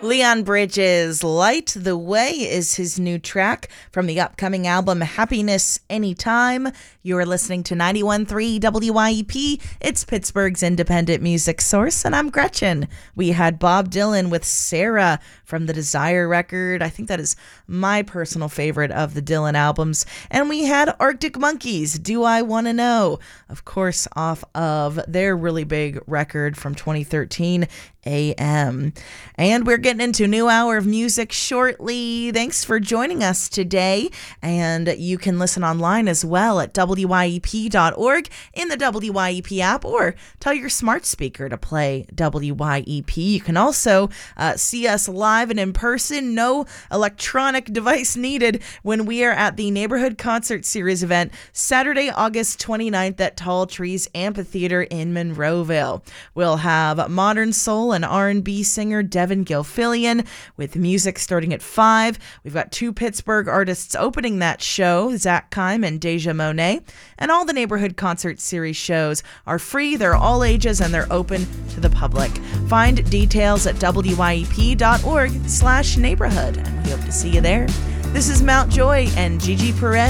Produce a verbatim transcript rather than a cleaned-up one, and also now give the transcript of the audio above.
Leon Bridges, Light the Way is his new track from the upcoming album Happiness Anytime. You're listening to ninety-one point three W I E P. It's Pittsburgh's independent music source, and I'm Gretchen. We had Bob Dylan with Sarah from the Desire record. I think that is my personal favorite of the Dylan albums. And we had Arctic Monkeys, Do I Want to Know? Of course, off of their really big record from twenty thirteen, A M. And we're getting into a new hour of music shortly. Thanks for joining us today. And you can listen online as well at W I E P dot org in the W I E P app, or tell your smart speaker to play W I E P. You can also uh, see us live and in person. No electronic device needed when we are at the Neighborhood Concert Series event Saturday, August twenty-ninth at Tall Trees Amphitheater in Monroeville. We'll have modern soul and R and B singer Devin Gilfillian with music starting at five. We've got two Pittsburgh artists opening that show, Zach Kime and Deja Monet. And all the Neighborhood Concert Series shows are free, they're all ages, and they're open to the public. Find details at W I E P dot org slash neighborhood, and we hope to see you there. This is Mount Joy and Gigi Perez.